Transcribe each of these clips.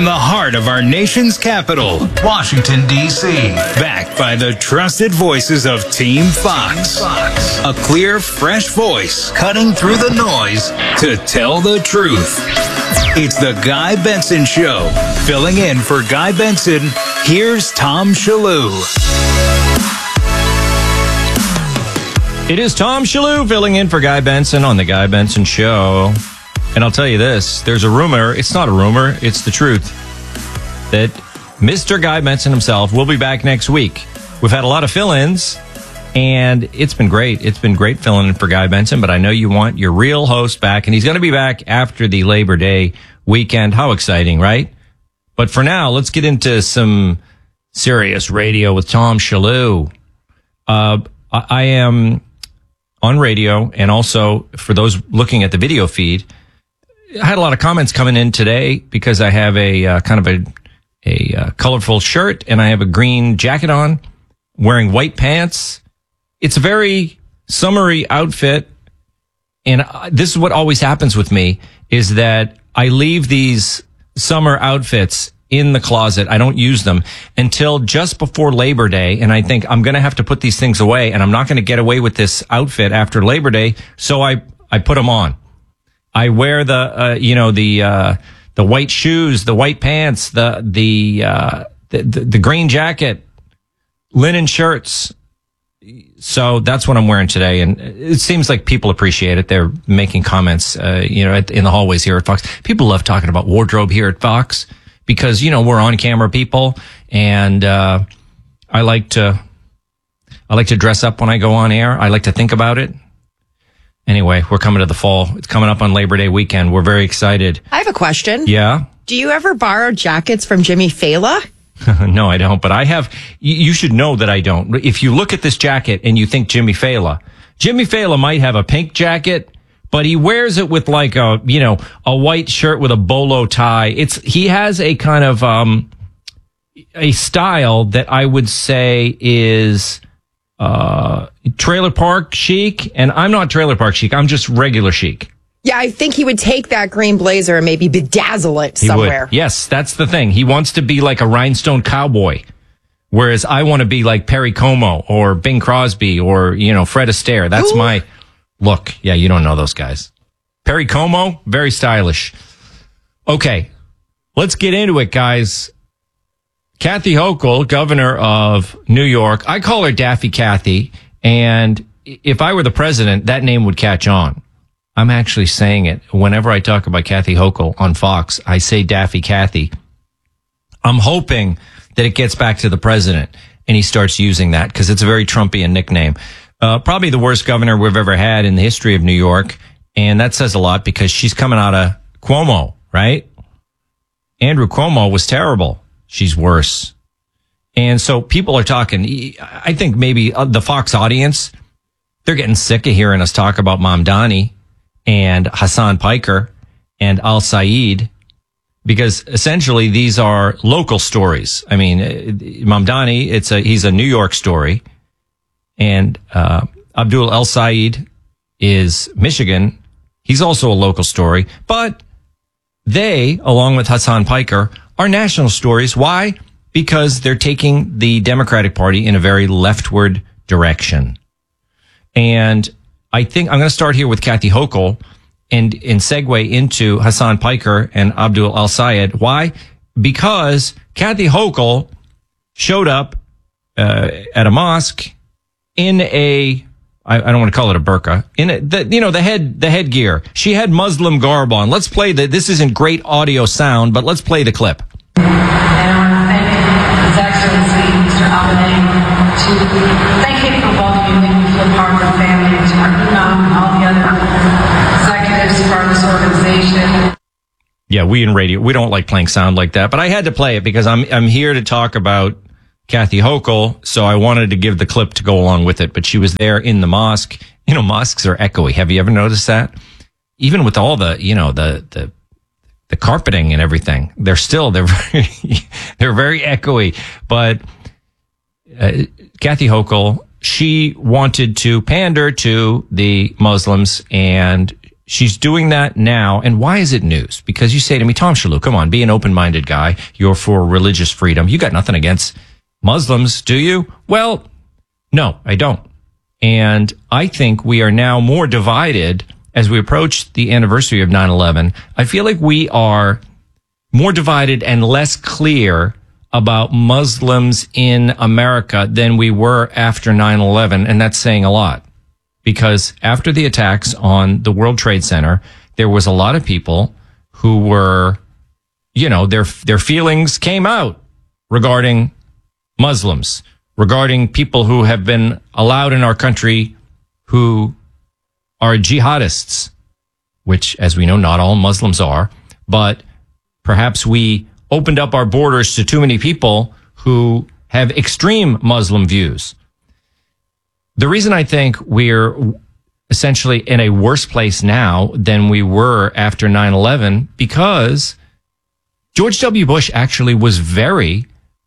from the heart of our nation's capital, Washington, D.C. Backed by the trusted voices of Team Fox. A clear, fresh voice cutting through the noise to tell the truth. It's the Guy Benson Show. Filling in for Guy Benson, here's Tom Shillue. It is Tom Shillue filling in for Guy Benson on the Guy Benson Show. And I'll tell you this, there's a rumor, it's not a rumor, it's the truth, that Mr. Guy Benson himself will be back next week. We've had a lot of fill-ins, and it's been great. It's been great filling in for Guy Benson, but I know you want your real host back, and he's going to be back after the Labor Day weekend. How exciting, right? But for now, let's get into some serious radio with Tom Shillue. I am on radio, and also for those looking at the video feed, I had a lot of comments coming in today because I have a kind of a colorful shirt and I have a green jacket on, wearing white pants. It's a very summery outfit. And this is what always happens with me, is that I leave these summer outfits in the closet. I don't use them until just before Labor Day. And I think I'm going to have to put these things away, and I'm not going to get away with this outfit after Labor Day. So I put them on. I wear the white shoes, the white pants, the green jacket, linen shirts. So that's what I'm wearing today. And it seems like people appreciate it. They're making comments, in the hallways here at Fox. People love talking about wardrobe here at Fox because, we're on camera people, and, I like to dress up when I go on air. I like to think about it. Anyway, we're coming to the fall. It's coming up on Labor Day weekend. We're very excited. I have a question. Yeah? Do you ever borrow jackets from Jimmy Fallon? No, I don't. But I have. You should know that I don't. If you look at this jacket and you think Jimmy Fallon might have a pink jacket, but he wears it with like a white shirt with a bolo tie. He has a kind of a style that I would say is trailer park chic, and I'm not trailer park chic. I'm just regular chic. Yeah, I think he would take that green blazer and maybe bedazzle it somewhere. Yes, that's the thing. He wants to be like a rhinestone cowboy, whereas I want to be like Perry Como or Bing Crosby or, Fred Astaire. That's my look. Yeah, you don't know those guys. Perry Como, very stylish. Okay, let's get into it, guys. Kathy Hochul, governor of New York. I call her Daffy Kathy, and if I were the president, that name would catch on. I'm actually saying it. Whenever I talk about Kathy Hochul on Fox, I say Daffy Kathy. I'm hoping that it gets back to the president, and he starts using that, because it's a very Trumpian nickname. Probably the worst governor we've ever had in the history of New York, and that says a lot because she's coming out of Cuomo, right? Andrew Cuomo was terrible. She's worse. And so people are talking, I think maybe the Fox audience, they're getting sick of hearing us talk about Mamdani and Hassan Piker and Al Saeed, because essentially these are local stories. I mean, Mamdani, he's a New York story, and Abdul El Saeed is Michigan. He's also a local story, but they, along with Hassan Piker, are national stories. Why? Because they're taking the Democratic Party in a very leftward direction. And I think I'm going to start here with Kathy Hochul and segue into Hassan Piker and Abdul El Sayed. Why? Because Kathy Hochul showed up at a mosque in I don't want to call it a burqa, the headgear. She had Muslim garb on. Let's play this isn't great audio sound, but let's play the clip. And I want to thank His Excellency, Mr. Al-Banani, to thank him for welcoming me to the Harvard family, to our imam and all the other executives for this organization. Yeah, we in radio, we don't like playing sound like that, but I had to play it because I'm here to talk about Kathy Hochul, so I wanted to give the clip to go along with it. But she was there in the mosque. Mosques are echoey. Have you ever noticed that? Even with all the carpeting and everything, they're very, they're very echoey. But Kathy Hochul, she wanted to pander to the Muslims, and she's doing that now. And why is it news? Because you say to me, Tom Shalhoub, come on, be an open-minded guy. You're for religious freedom. You got nothing against Muslims, do you? Well, no, I don't. And I think we are now more divided as we approach the anniversary of 9/11. I feel like we are more divided and less clear about Muslims in America than we were after 9/11. And that's saying a lot, because after the attacks on the World Trade Center, there was a lot of people who were, their feelings came out regarding Muslims, regarding people who have been allowed in our country who are jihadists, which, as we know, not all Muslims are, but perhaps we opened up our borders to too many people who have extreme Muslim views. The reason I think we're essentially in a worse place now than we were after 9/11, because George W. Bush actually was very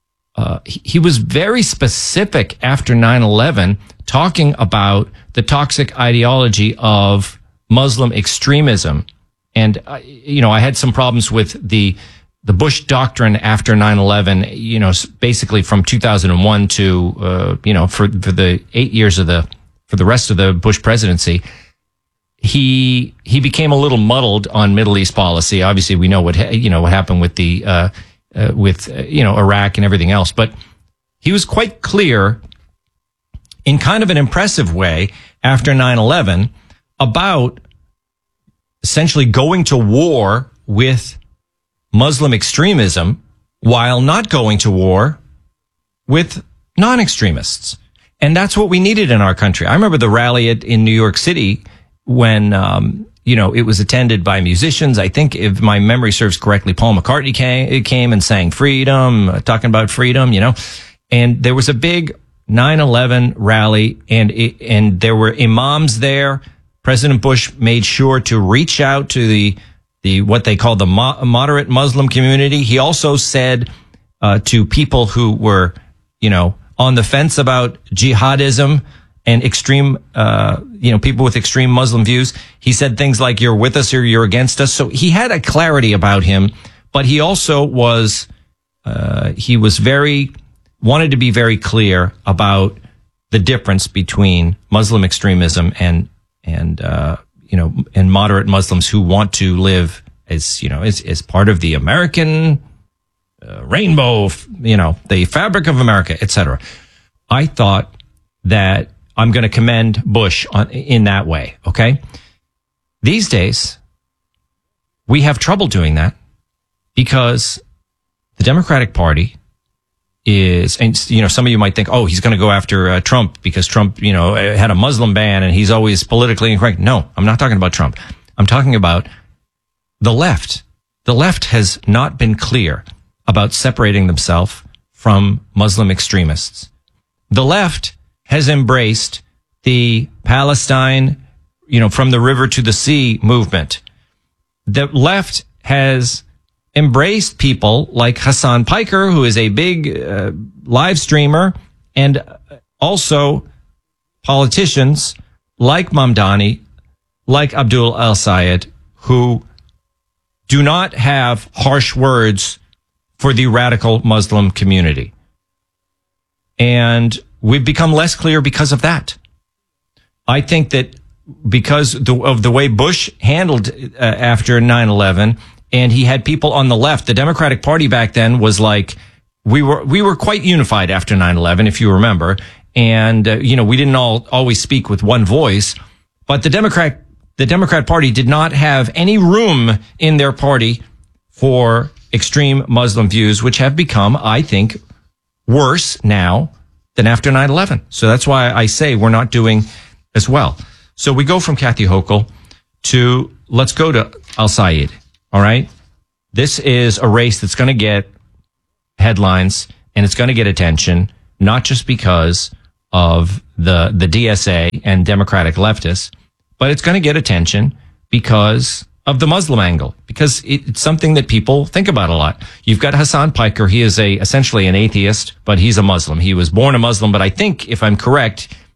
specific after 9/11, talking about the toxic ideology of Muslim extremism. And, I had some problems with the Bush doctrine after 9/11, basically from 2001 to, for the 8 years for the rest of the Bush presidency. He became a little muddled on Middle East policy. Obviously, we know what happened with Iraq and everything else, but he was quite clear in kind of an impressive way after 9/11 about essentially going to war with Muslim extremism while not going to war with non-extremists. And that's what we needed in our country. I remember the rally in New York City when, it was attended by musicians. I think, if my memory serves correctly, Paul McCartney came and sang freedom, talking about freedom, and there was a big 9/11 rally, and there were imams there. President Bush made sure to reach out to the what they call the moderate Muslim community. He also said to people who were, on the fence about jihadism and extreme, people with extreme Muslim views, he said things like, "You're with us or you're against us." So he had a clarity about him, but he also was, wanted to be very clear about the difference between Muslim extremism and moderate Muslims who want to live as part of the American rainbow, the fabric of America, etc. I thought that I'm going to commend Bush in that way. Okay. These days, we have trouble doing that because the Democratic Party is, and some of you might think, oh, he's going to go after Trump because Trump, had a Muslim ban and he's always politically incorrect. No, I'm not talking about Trump. I'm talking about the left. The left has not been clear about separating themselves from Muslim extremists. The left has embraced the Palestine, from the river to the sea movement. The left has embraced people like Hassan Piker, who is a big live streamer, and also politicians like Mamdani, like Abdul al-Sayed, who do not have harsh words for the radical Muslim community. And we've become less clear because of that. I think that because of the way Bush handled after 9/11, and he had people on the left, the Democratic Party back then was like, we were quite unified after 9/11, if you remember. And, we didn't always speak with one voice, but the Democrat Party did not have any room in their party for extreme Muslim views, which have become, I think, worse now than after 9/11. So that's why I say we're not doing as well. So we go from Kathy Hochul to, let's go to al-Sayed. All right. This is a race that's going to get headlines and it's going to get attention, not just because of the DSA and Democratic leftists, but it's going to get attention because of the Muslim angle, because it's something that people think about a lot. You've got Hassan Piker. He is essentially an atheist, but he's a Muslim. He was born a Muslim, but I think, if I'm correct,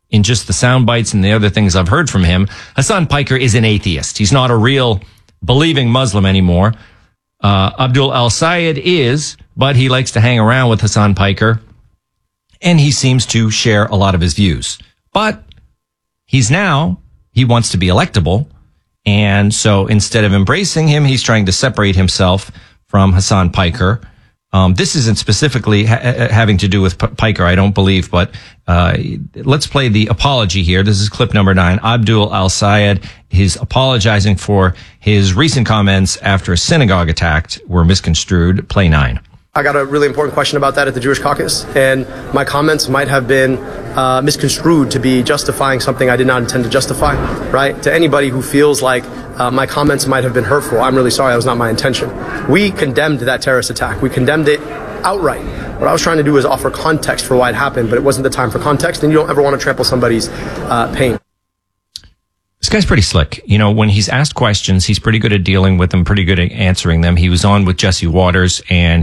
in just the sound bites and the other things I've heard from him, Hassan Piker is an atheist. He's not a real believing Muslim anymore. Abdul Al-Sayed is, but he likes to hang around with Hassan Piker, and he seems to share a lot of his views. But he wants to be electable, and so instead of embracing him, he's trying to separate himself from Hassan Piker. This isn't specifically having to do with Piker, I don't believe, but let's play the apology here. This is clip number 9. Abdul Al-Sayed is apologizing for his recent comments after a synagogue attack were misconstrued. Play 9. I got a really important question about that at the Jewish caucus, and my comments might have been misconstrued to be justifying something I did not intend to justify, right? To anybody who feels like my comments might have been hurtful, I'm really sorry, that was not my intention. We condemned that terrorist attack. We condemned it outright. What I was trying to do is offer context for why it happened, but it wasn't the time for context, and you don't ever want to trample somebody's pain. This guy's pretty slick. You know, when he's asked questions, he's pretty good at dealing with them, pretty good at answering them. He was on with Jesse Waters, and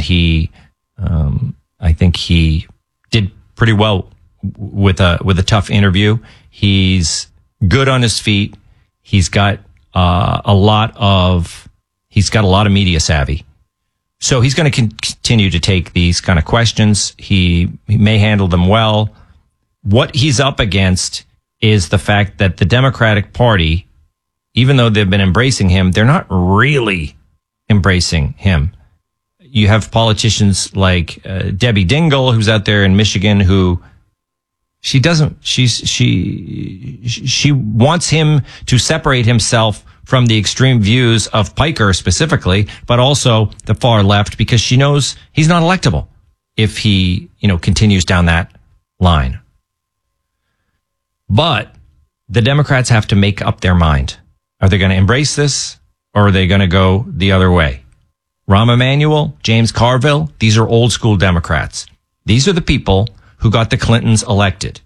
I think he did pretty well with a tough interview. He's good on his feet. He's got a lot of media savvy. So he's going to continue to take these kind of questions. He may handle them well. What he's up against is the fact that the Democratic Party, even though they've been embracing him, they're not really embracing him. You have politicians like Debbie Dingell, who's out there in Michigan, who she wants him to separate himself from the extreme views of Piker specifically, but also the far left, because she knows he's not electable if he, continues down that line. But the Democrats have to make up their mind. Are they going to embrace this, or are they going to go the other way? Rahm Emanuel, James Carville, these are old school Democrats. These are the people who got the Clintons elected.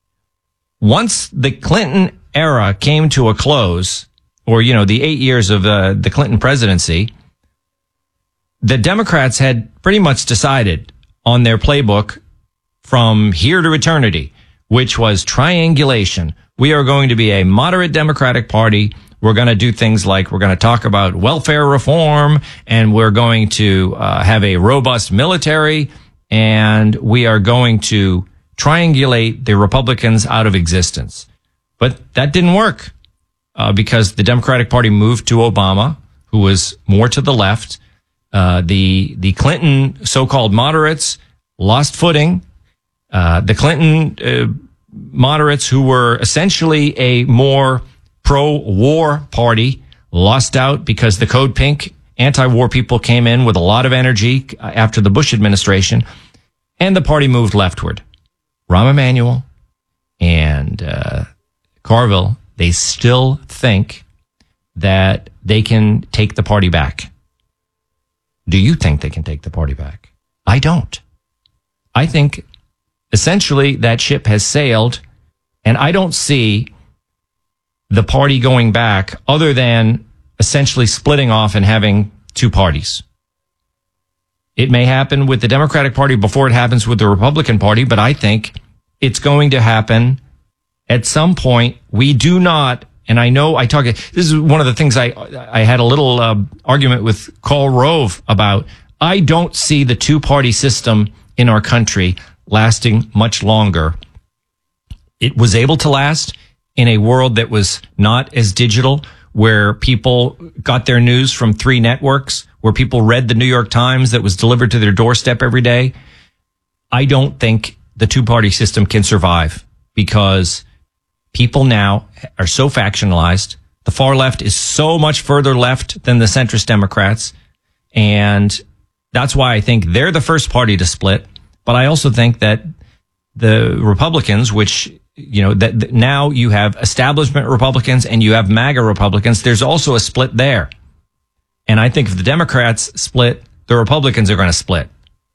Once the Clinton era came to a close, or, the 8 years of the Clinton presidency, the Democrats had pretty much decided on their playbook from here to eternity, which was triangulation. We are going to be a moderate Democratic Party. We're going to do things like we're going to talk about welfare reform, and we're going to have a robust military, and we are going to triangulate the Republicans out of existence. But that didn't work because the Democratic Party moved to Obama, who was more to the left. The Clinton so-called moderates lost footing. The Clinton moderates, who were essentially a more pro-war party, lost out because the Code Pink anti-war people came in with a lot of energy after the Bush administration, and the party moved leftward. Rahm Emanuel and Carville, they still think that they can take the party back. Do you think they can take the party back? I don't. I think essentially that ship has sailed, and I don't see the party going back other than essentially splitting off and having two parties. It may happen with the Democratic Party before it happens with the Republican Party, but I think it's going to happen at some point. We do not, and I know this is one of the things I had a little argument with Karl Rove about. I don't see the two-party system in our country lasting much longer. It was able to last in a world that was not as digital, where people got their news from 3 networks, where people read the New York Times that was delivered to their doorstep every day. I don't think the two-party system can survive because people now are so factionalized. The far left is so much further left than the centrist Democrats. And that's why I think they're the first party to split. But I also think that the Republicans, which, that now you have establishment Republicans and you have MAGA Republicans, there's also a split there. And I think if the Democrats split, the Republicans are going to split.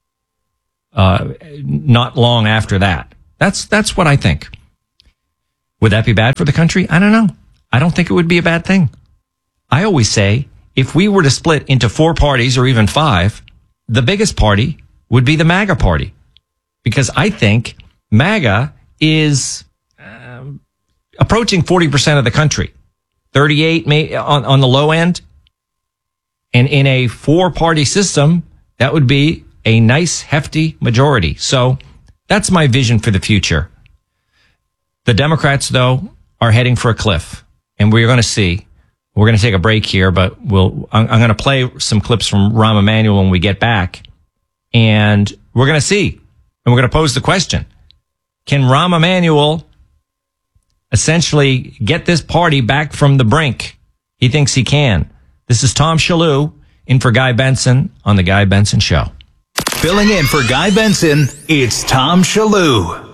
Not long after that. That's what I think. Would that be bad for the country? I don't know. I don't think it would be a bad thing. I always say, if we were to split into 4 parties or even 5, the biggest party would be the MAGA party. Because I think MAGA is approaching 40% of the country, 38 on the low end. And in a 4-party system, that would be a nice, hefty majority. So that's my vision for the future. The Democrats, though, are heading for a cliff, and we're going to see. We're going to take a break here, but I'm going to play some clips from Rahm Emanuel when we get back, and we're going to see, and we're going to pose the question: can Rahm Emanuel essentially get this party back from the brink? He thinks he can. This is Tom Shalhoub in for Guy Benson on The Guy Benson Show. Filling in for Guy Benson, it's Tom Shalhoub.